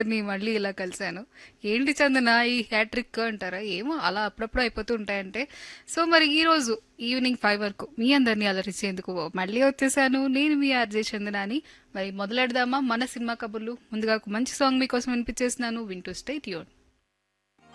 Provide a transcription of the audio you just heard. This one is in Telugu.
ని మళ్ళీ ఇలా కలిసాను. ఏంటి చందన ఈ హ్యాట్రిక్ అంటారా? ఏమో అలా అప్పుడప్పుడు అయిపోతూ ఉంటాయంటే. సో మరి ఈ రోజు ఈవినింగ్ 5 వరకు మీ అందరిని అలరించేందుకు మళ్ళీ వచ్చేసాను. నేను మీ ఆర్జే చందన అని. మరి మొదలెడదామా మన సినిమా కబుర్లు? ముందుగా ఒక మంచి సాంగ్ మీకోసం వినిపించేస్తున్నాను. వింటూ స్టే ట్యూన్.